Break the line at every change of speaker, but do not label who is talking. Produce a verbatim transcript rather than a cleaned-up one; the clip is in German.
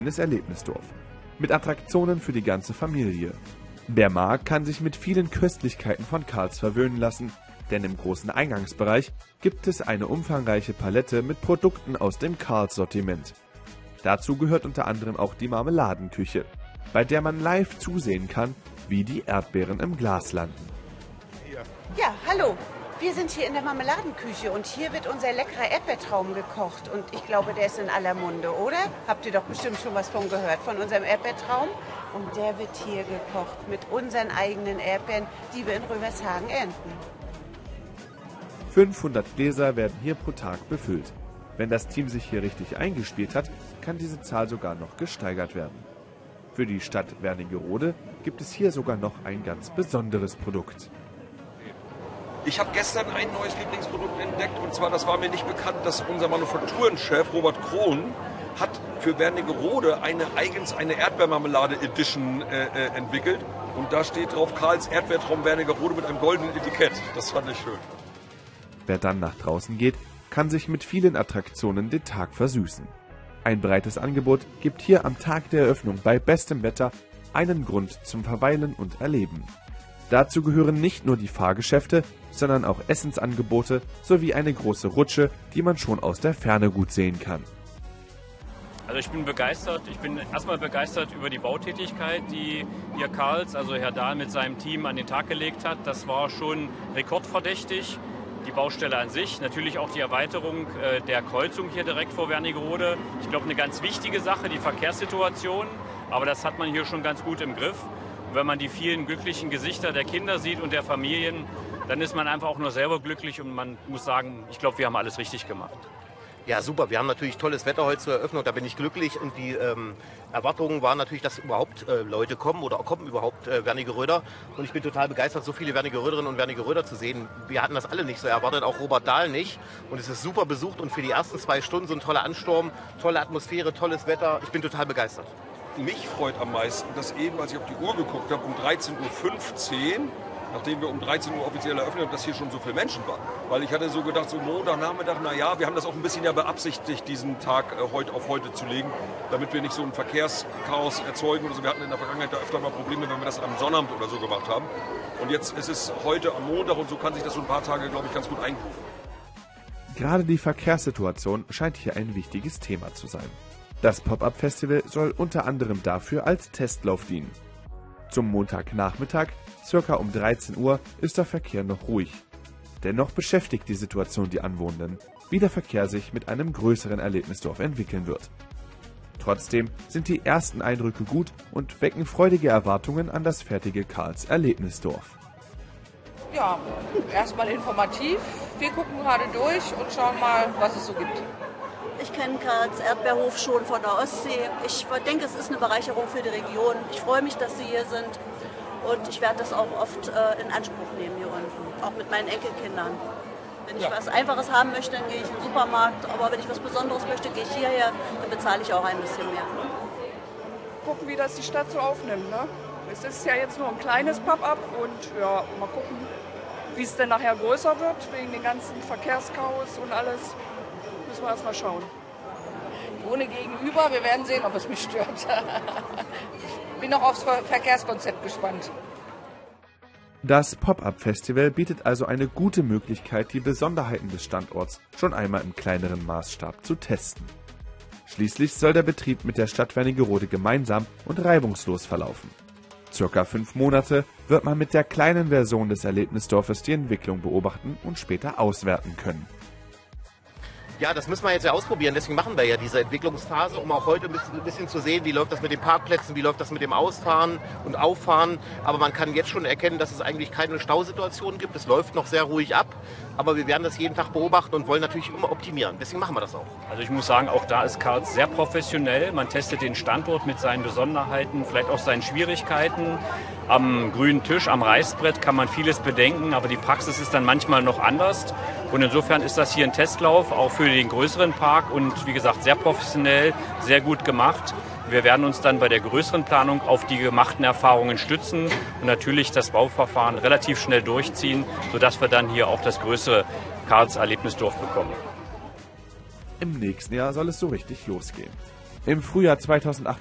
Erlebnisdorf. Mit Attraktionen für die ganze Familie. Wer mag, kann sich mit vielen Köstlichkeiten von Karls verwöhnen lassen, denn im großen Eingangsbereich gibt es eine umfangreiche Palette mit Produkten aus dem Karls-Sortiment. Dazu gehört unter anderem auch die Marmeladenküche, bei der man live zusehen kann, wie die Erdbeeren im Glas landen.
Ja, hallo. Wir sind hier in der Marmeladenküche und hier wird unser leckerer Erdbeertraum gekocht. Und ich glaube, der ist in aller Munde, oder? Habt ihr doch bestimmt schon was von gehört, von unserem Erdbeertraum? Und der wird hier gekocht mit unseren eigenen Erdbeeren, die wir in Römershagen ernten.
fünfhundert Gläser werden hier pro Tag befüllt. Wenn das Team sich hier richtig eingespielt hat, kann diese Zahl sogar noch gesteigert werden. Für die Stadt Wernigerode gibt es hier sogar noch ein ganz besonderes Produkt.
Ich habe gestern ein neues Lieblingsprodukt entdeckt, und zwar, das war mir nicht bekannt, dass unser Manufakturenchef Robert Krohn hat für Wernigerode eine eigens eine Erdbeermarmelade-Edition äh, äh, entwickelt. Und da steht drauf Karls Erdbeertraum Wernigerode mit einem goldenen Etikett. Das fand ich schön.
Wer dann nach draußen geht, kann sich mit vielen Attraktionen den Tag versüßen. Ein breites Angebot gibt hier am Tag der Eröffnung bei bestem Wetter einen Grund zum Verweilen und Erleben. Dazu gehören nicht nur die Fahrgeschäfte, sondern auch Essensangebote sowie eine große Rutsche, die man schon aus der Ferne gut sehen kann.
Also ich bin begeistert. Ich bin erstmal begeistert über die Bautätigkeit, die hier Karls, also Herr Dahl mit seinem Team an den Tag gelegt hat. Das war schon rekordverdächtig. Die Baustelle an sich, natürlich auch die Erweiterung äh, der Kreuzung hier direkt vor Wernigerode. Ich glaube, eine ganz wichtige Sache, die Verkehrssituation. Aber das hat man hier schon ganz gut im Griff. Und wenn man die vielen glücklichen Gesichter der Kinder sieht und der Familien, dann ist man einfach auch nur selber glücklich und man muss sagen, ich glaube, wir haben alles richtig gemacht.
Ja, super. Wir haben natürlich tolles Wetter heute zur Eröffnung, da bin ich glücklich. Und die ähm, Erwartungen waren natürlich, dass überhaupt äh, Leute kommen oder kommen überhaupt äh, Wernigeröder. Und ich bin total begeistert, so viele Wernigeröderinnen und Wernigeröder zu sehen. Wir hatten das alle nicht so erwartet, auch Robert Dahl nicht. Und es ist super besucht und für die ersten zwei Stunden so ein toller Ansturm, tolle Atmosphäre, tolles Wetter. Ich bin total begeistert.
Mich freut am meisten, dass eben, als ich auf die Uhr geguckt habe, um dreizehn Uhr fünfzehn, nachdem wir um dreizehn Uhr offiziell eröffnet haben, dass hier schon so viele Menschen waren. Weil ich hatte so gedacht, so Montagnachmittag, na ja, wir haben das auch ein bisschen ja beabsichtigt, diesen Tag äh, heute auf heute zu legen, damit wir nicht so ein Verkehrschaos erzeugen oder so. Wir hatten in der Vergangenheit da öfter mal Probleme, wenn wir das am Sonnabend oder so gemacht haben. Und jetzt ist es heute am Montag und so kann sich das so ein paar Tage, glaube ich, ganz gut eingrufen.
Gerade die Verkehrssituation scheint hier ein wichtiges Thema zu sein. Das Pop-Up-Festival soll unter anderem dafür als Testlauf dienen. Zum Montagnachmittag, circa um dreizehn Uhr, ist der Verkehr noch ruhig. Dennoch beschäftigt die Situation die Anwohnenden, wie der Verkehr sich mit einem größeren Erlebnisdorf entwickeln wird. Trotzdem sind die ersten Eindrücke gut und wecken freudige Erwartungen an das fertige Karls Erlebnisdorf.
Ja, erstmal informativ. Wir gucken gerade durch und schauen mal, was es so gibt.
Ich kenne Karls Erdbeerhof schon von der Ostsee. Ich denke, es ist eine Bereicherung für die Region. Ich freue mich, dass Sie hier sind. Und ich werde das auch oft äh, in Anspruch nehmen hier unten, auch mit meinen Enkelkindern. Wenn ich ja. was Einfaches haben möchte, dann gehe ich in den Supermarkt. Aber wenn ich was Besonderes möchte, gehe ich hierher, dann bezahle ich auch ein bisschen mehr.
Gucken, wie das die Stadt so aufnimmt. Ne? Es ist ja jetzt nur ein kleines Pop-up und ja, mal gucken, wie es denn nachher größer wird, wegen den ganzen Verkehrschaos und alles. Müssen wir erst mal schauen. Ich wohne gegenüber, wir werden sehen, ob es mich stört. Ich bin noch aufs Verkehrskonzept gespannt.
Das Pop-Up-Festival bietet also eine gute Möglichkeit, die Besonderheiten des Standorts schon einmal im kleineren Maßstab zu testen. Schließlich soll der Betrieb mit der Stadt Wernigerode gemeinsam und reibungslos verlaufen. Circa fünf Monate wird man mit der kleinen Version des Erlebnisdorfes die Entwicklung beobachten und später auswerten können.
Ja, das müssen wir jetzt ja ausprobieren. Deswegen machen wir ja diese Entwicklungsphase, um auch heute ein bisschen zu sehen, wie läuft das mit den Parkplätzen, wie läuft das mit dem Ausfahren und Auffahren. Aber man kann jetzt schon erkennen, dass es eigentlich keine Stausituation gibt. Es läuft noch sehr ruhig ab, aber wir werden das jeden Tag beobachten und wollen natürlich immer optimieren. Deswegen machen wir das auch.
Also ich muss sagen, auch da ist Karls sehr professionell. Man testet den Standort mit seinen Besonderheiten, vielleicht auch seinen Schwierigkeiten. Am grünen Tisch, am Reißbrett kann man vieles bedenken, aber die Praxis ist dann manchmal noch anders. Und insofern ist das hier ein Testlauf, auch für den größeren Park und wie gesagt sehr professionell, sehr gut gemacht. Wir werden uns dann bei der größeren Planung auf die gemachten Erfahrungen stützen und natürlich das Bauverfahren relativ schnell durchziehen, sodass wir dann hier auch das größere Karls Erlebnisdorf bekommen.
Im nächsten Jahr soll es so richtig losgehen. Im Frühjahr zweitausendacht